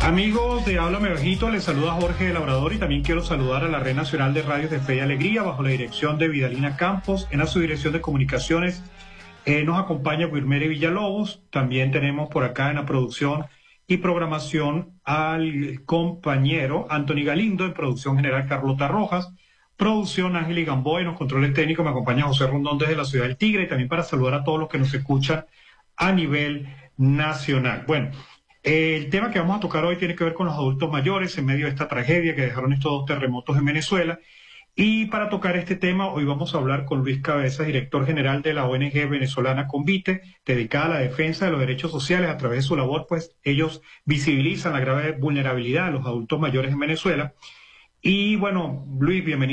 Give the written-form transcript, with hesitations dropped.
Amigos de Háblame Bajito, les saluda Jorge de Labrador y también quiero saludar a la Red Nacional de Radios de Fe y Alegría bajo la dirección de Vidalina Campos. En la subdirección de comunicaciones nos acompaña Wilmere Villalobos. También tenemos por acá en la producción y programación al compañero Anthony Galindo, en producción general Carlota Rojas, producción Ángel Gamboa, en los controles técnicos me acompaña José Rondón desde la ciudad del Tigre, y también para saludar a todos los que nos escuchan a nivel nacional. Bueno, el tema que vamos a tocar hoy tiene que ver con los adultos mayores en medio de esta tragedia que dejaron estos dos terremotos en Venezuela. Y para tocar este tema, hoy vamos a hablar con Luis Cabezas, director general de la ONG venezolana Convite, dedicada a la defensa de los derechos sociales. A través de su labor, pues, ellos visibilizan la grave vulnerabilidad de los adultos mayores en Venezuela. Y bueno, Luis, bienvenido.